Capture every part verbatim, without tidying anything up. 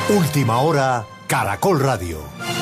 Última hora, Caracol Radio.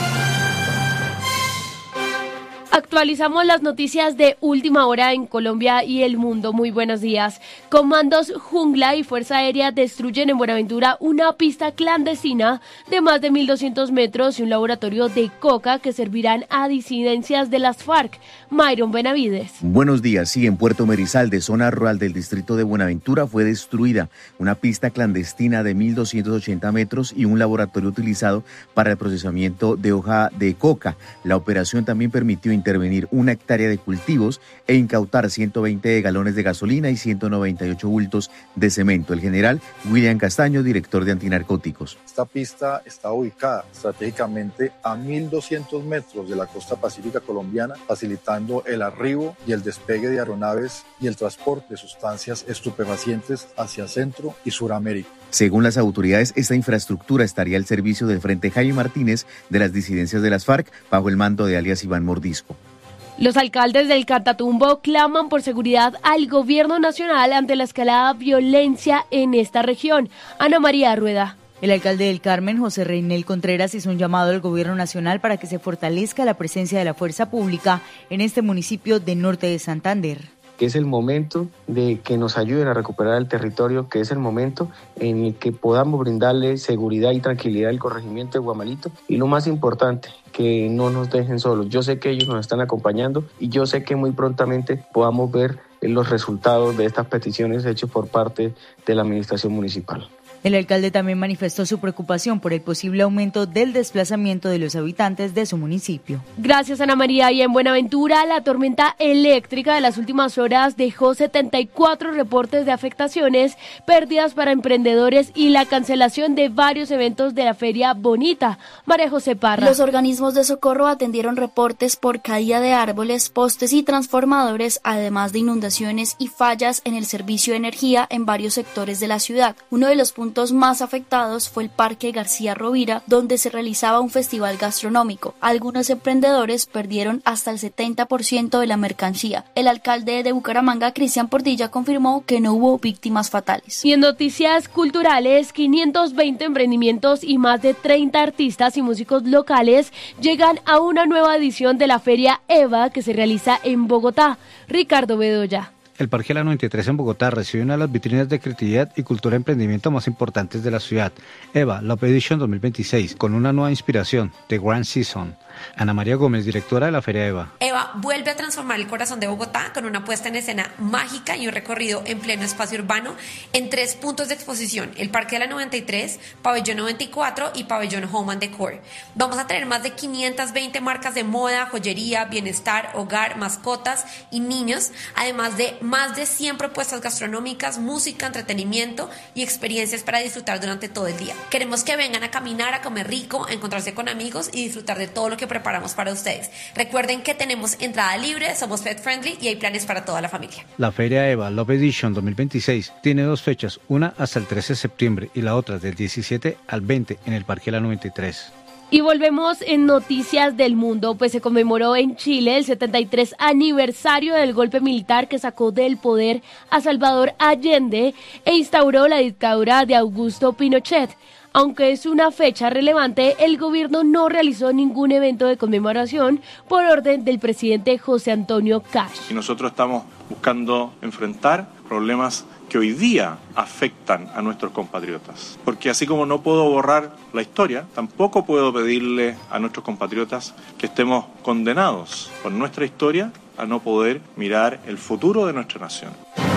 Actualizamos las noticias de última hora en Colombia y el mundo. Muy buenos días. Comandos Jungla y Fuerza Aérea destruyen en Buenaventura una pista clandestina de más de mil doscientos metros y un laboratorio de coca que servirán a disidencias de las FARC. Myron Benavides. Buenos días. Sí, en Puerto Merizalde, zona rural del distrito de Buenaventura, fue destruida una pista clandestina de mil doscientos ochenta metros y un laboratorio utilizado para el procesamiento de hoja de coca. La operación también permitió intervenir una hectárea de cultivos e incautar ciento veinte galones de gasolina y ciento noventa y ocho bultos de cemento. El general William Castaño, director de antinarcóticos. Esta pista está ubicada estratégicamente a mil doscientos metros de la costa pacífica colombiana, facilitando el arribo y el despegue de aeronaves y el transporte de sustancias estupefacientes hacia Centro y Suramérica. Según las autoridades, esta infraestructura estaría al servicio del Frente Jaime Martínez de las disidencias de las FARC bajo el mando de alias Iván Mordisco. Los alcaldes del Catatumbo claman por seguridad al gobierno nacional ante la escalada violencia en esta región. Ana María Rueda. El alcalde del Carmen, José Reinel Contreras, hizo un llamado al gobierno nacional para que se fortalezca la presencia de la fuerza pública en este municipio de norte de Santander. Que es el momento de que nos ayuden a recuperar el territorio, que es el momento en el que podamos brindarle seguridad y tranquilidad al corregimiento de Guamalito y lo más importante, que no nos dejen solos. Yo sé que ellos nos están acompañando y yo sé que muy prontamente podamos ver los resultados de estas peticiones hechas por parte de la administración municipal. El alcalde también manifestó su preocupación por el posible aumento del desplazamiento de los habitantes de su municipio. Gracias, Ana María. Y en Buenaventura, la tormenta eléctrica de las últimas horas dejó setenta y cuatro reportes de afectaciones, pérdidas para emprendedores y la cancelación de varios eventos de la Feria Bonita. María José Parra. Los organismos de socorro atendieron reportes por caída de árboles, postes y transformadores, además de inundaciones y fallas en el servicio de energía en varios sectores de la ciudad. Uno de los puntos más afectados fue el Parque García Rovira, donde se realizaba un festival gastronómico. Algunos emprendedores perdieron hasta el setenta por ciento de la mercancía. El alcalde de Bucaramanga, Cristian Portilla, confirmó que no hubo víctimas fatales. Y en noticias culturales, quinientos veinte emprendimientos y más de treinta artistas y músicos locales llegan a una nueva edición de la Feria EVA que se realiza en Bogotá. Ricardo Bedoya. El Parque La noventa y tres en Bogotá recibe una de las vitrinas de creatividad y cultura de emprendimiento más importantes de la ciudad, EVA Love Edition dos mil veintiséis, con una nueva inspiración, The Grand Season. Ana María Gómez, directora de la Feria EVA. EVA vuelve a transformar el corazón de Bogotá con una puesta en escena mágica y un recorrido en pleno espacio urbano en tres puntos de exposición: el Parque de la noventa y tres, Pabellón noventa y cuatro y Pabellón Home and Decor. Vamos a tener más de quinientas veinte marcas de moda, joyería, bienestar, hogar, mascotas y niños, además de más de cien propuestas gastronómicas, música, entretenimiento y experiencias para disfrutar durante todo el día. Queremos que vengan a caminar, a comer rico, a encontrarse con amigos y disfrutar de todo lo que preparamos para ustedes. Recuerden que tenemos entrada libre, somos pet friendly y hay planes para toda la familia. La Feria EVA Love Edition dos mil veintiséis tiene dos fechas, una hasta el trece de septiembre y la otra del diecisiete al veinte en el Parque La noventa y tres. Y volvemos en noticias del mundo, pues se conmemoró en Chile el setenta y tres aniversario del golpe militar que sacó del poder a Salvador Allende e instauró la dictadura de Augusto Pinochet. Aunque es una fecha relevante, el gobierno no realizó ningún evento de conmemoración por orden del presidente José Antonio Cash. Y nosotros estamos buscando enfrentar problemas que hoy día afectan a nuestros compatriotas. Porque así como no puedo borrar la historia, tampoco puedo pedirle a nuestros compatriotas que estemos condenados por nuestra historia a no poder mirar el futuro de nuestra nación.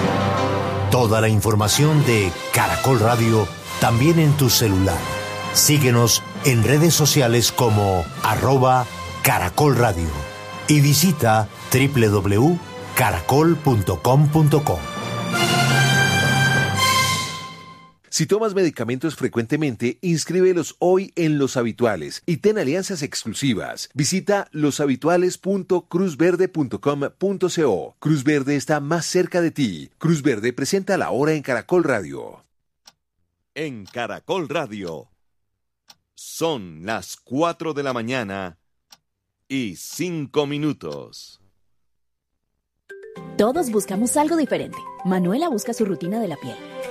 Toda la información de Caracol Radio también en tu celular. Síguenos en redes sociales como arroba Caracol Radio y visita doble u doble u doble u punto caracol punto com punto co. Si tomas medicamentos frecuentemente, inscríbelos hoy en Los Habituales y ten alianzas exclusivas. Visita los habituales punto cruz verde punto com punto co. Cruz Verde está más cerca de ti. Cruz Verde presenta La Hora en Caracol Radio. En Caracol Radio son las cuatro de la mañana y cinco minutos. Todos buscamos algo diferente. Manuela busca su rutina de la piel.